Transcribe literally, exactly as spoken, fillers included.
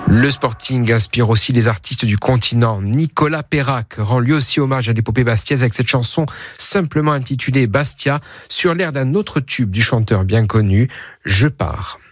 Le Sporting inspire aussi les artistes du continent. Nicolas Perrac rend lui aussi hommage à l'épopée bastiaise avec cette chanson simplement intitulée Bastia, sur l'air d'un autre tube du chanteur bien connu, Je pars.